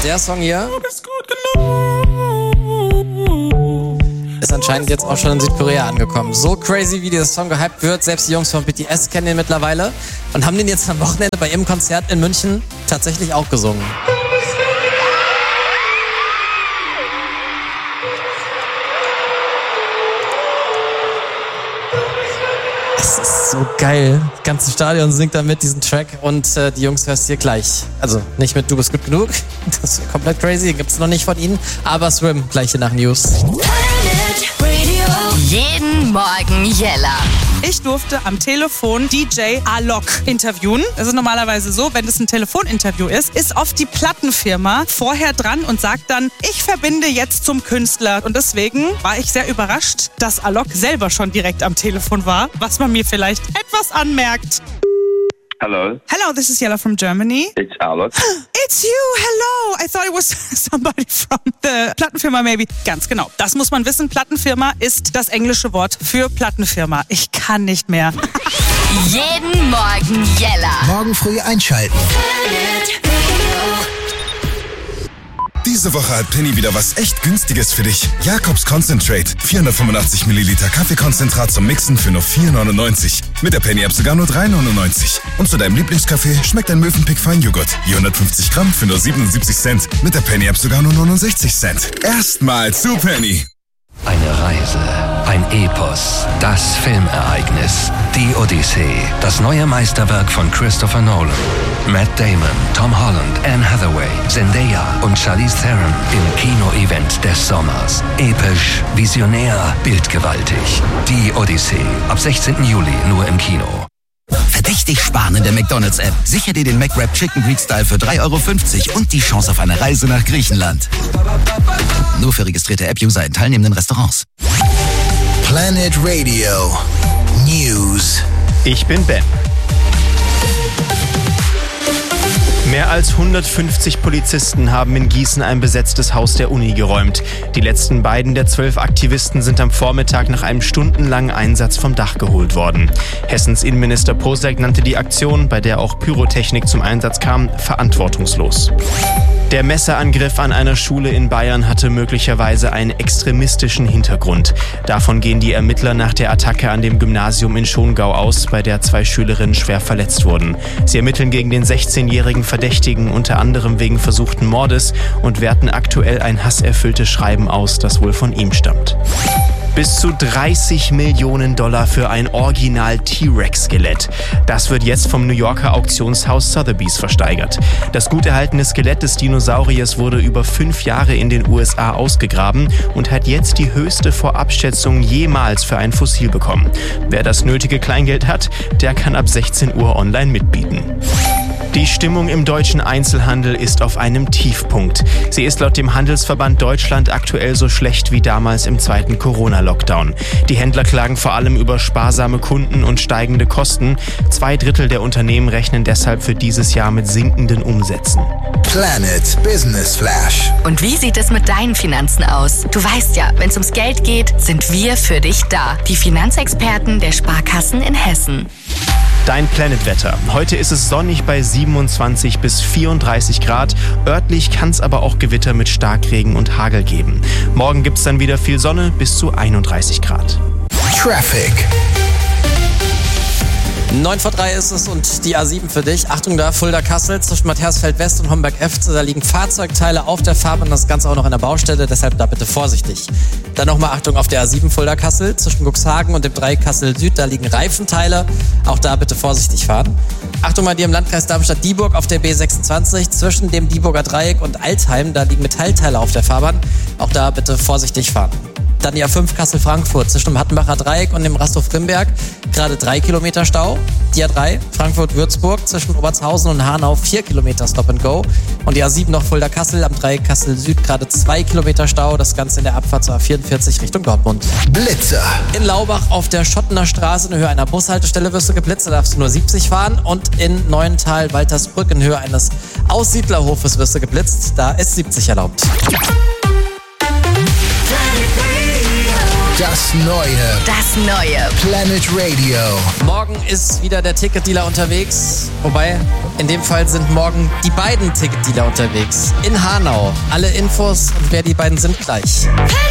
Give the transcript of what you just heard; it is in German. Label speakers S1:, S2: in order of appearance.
S1: Der Song hier ist anscheinend jetzt auch schon in Südkorea angekommen. So crazy, wie dieser Song gehypt wird. Selbst die Jungs von BTS kennen den mittlerweile und haben den jetzt am Wochenende bei ihrem Konzert in München tatsächlich auch gesungen. Es ist so geil. Das ganze Stadion singt da mit diesen Track und die Jungs hörst hier gleich. Also nicht mit Du bist gut genug, das ist komplett crazy, gibt's noch nicht von ihnen, aber Swim gleich hier nach News.
S2: Jeden Morgen Jella.
S3: Ich durfte am Telefon DJ Alok interviewen. Das ist normalerweise so, wenn es ein Telefoninterview ist oft die Plattenfirma vorher dran und sagt dann, ich verbinde jetzt zum Künstler. Und deswegen war ich sehr überrascht, dass Alok selber schon direkt am Telefon war, was man mir vielleicht etwas anmerkt.
S4: Hello.
S3: Hello, this is Jella from Germany.
S4: It's Alok.
S3: It's you, hello. I thought it was somebody from the Plattenfirma maybe. Ganz genau. Das muss man wissen. Plattenfirma ist das englische Wort für Plattenfirma. Ich kann nicht mehr.
S2: Jeden Morgen Jella.
S5: Morgen früh einschalten.
S6: Diese Woche hat Penny wieder was echt Günstiges für dich. Jacobs Concentrate. 485 Milliliter Kaffeekonzentrat zum Mixen für nur 4,99. Mit der Penny-App sogar nur 3,99. Und zu deinem Lieblingskaffee schmeckt ein Mövenpick Feinjoghurt. Je 150 Gramm für nur 77 Cent. Mit der Penny-App sogar nur 69 Cent. Erstmal zu Penny.
S7: Eine Reise, ein Epos, das Filmereignis, die Odyssee, das neue Meisterwerk von Christopher Nolan. Matt Damon, Tom Holland, Anne Hathaway, Zendaya und Charlize Theron im Kino-Event des Sommers. Episch, visionär, bildgewaltig. Die Odyssee, ab 16. Juli nur im Kino.
S5: Verdächtig sparen in der McDonald's-App. Sicher dir den McWrap Chicken Greek Style für 3,50 € und die Chance auf eine Reise nach Griechenland. Nur für registrierte App-User in teilnehmenden Restaurants. Planet Radio News.
S8: Ich bin Ben. Mehr als 150 Polizisten haben in Gießen ein besetztes Haus der Uni geräumt. Die letzten beiden der 12 Aktivisten sind am Vormittag nach einem stundenlangen Einsatz vom Dach geholt worden. Hessens Innenminister Posek nannte die Aktion, bei der auch Pyrotechnik zum Einsatz kam, verantwortungslos. Der Messerangriff an einer Schule in Bayern hatte möglicherweise einen extremistischen Hintergrund. Davon gehen die Ermittler nach der Attacke an dem Gymnasium in Schongau aus, bei der 2 Schülerinnen schwer verletzt wurden. Sie ermitteln gegen den 16-jährigen Verdächtigen unter anderem wegen versuchten Mordes und werten aktuell ein hasserfülltes Schreiben aus, das wohl von ihm stammt. Bis zu $30 Millionen für ein Original-T-Rex-Skelett. Das wird jetzt vom New Yorker Auktionshaus Sotheby's versteigert. Das gut erhaltene Skelett des Dinosauriers wurde über 5 Jahre in den USA ausgegraben und hat jetzt die höchste Vorabschätzung jemals für ein Fossil bekommen. Wer das nötige Kleingeld hat, der kann ab 16 Uhr online mitbieten. Die Stimmung im deutschen Einzelhandel ist auf einem Tiefpunkt. Sie ist laut dem Handelsverband Deutschland aktuell so schlecht wie damals im 2. Corona-Lockdown. Die Händler klagen vor allem über sparsame Kunden und steigende Kosten. 2/3 der Unternehmen rechnen deshalb für dieses Jahr mit sinkenden Umsätzen.
S5: Planet Business Flash.
S2: Und wie sieht es mit deinen Finanzen aus? Du weißt ja, wenn es ums Geld geht, sind wir für dich da. Die Finanzexperten der Sparkassen in Hessen.
S8: Dein Planet-Wetter. Heute ist es sonnig bei 27 bis 34 Grad. Örtlich kann es aber auch Gewitter mit Starkregen und Hagel geben. Morgen gibt es dann wieder viel Sonne bis zu 31 Grad.
S5: Traffic.
S1: 9:03 ist es und die A7 für dich. Achtung da, Fulda-Kassel zwischen Matthiasfeld West und Homberg-Efte. Da liegen Fahrzeugteile auf der Fahrbahn, das Ganze auch noch in der Baustelle, deshalb da bitte vorsichtig. Dann nochmal Achtung auf der A7 Fulda-Kassel zwischen Cuxhagen und dem Dreieck Kassel-Süd. Da liegen Reifenteile, auch da bitte vorsichtig fahren. Achtung mal dir im Landkreis Darmstadt-Dieburg auf der B26 zwischen dem Dieburger Dreieck und Altheim. Da liegen Metallteile auf der Fahrbahn, auch da bitte vorsichtig fahren. Dann die A5 Kassel-Frankfurt zwischen dem Hattenbacher Dreieck und dem Rastow-Grimberg. Gerade 3 Kilometer Stau. Die A3 Frankfurt-Würzburg zwischen Obertshausen und Hanau 4 Kilometer Stop and Go. Und die A7 noch Fulda-Kassel am Dreieck Kassel-Süd gerade 2 Kilometer Stau. Das Ganze in der Abfahrt zur A44 Richtung Dortmund.
S5: Blitzer.
S1: In Laubach auf der Schottener Straße in Höhe einer Bushaltestelle wirst du geblitzt. Da darfst du nur 70 fahren. Und in Neuental-Waltersbrück in Höhe eines Aussiedlerhofes wirst du geblitzt. Da ist 70 erlaubt.
S5: Das neue Planet Radio.
S1: Morgen ist wieder der Ticketdealer unterwegs. Wobei, in dem Fall sind morgen die beiden Ticketdealer unterwegs. In Hanau. Alle Infos und wer die beiden sind gleich.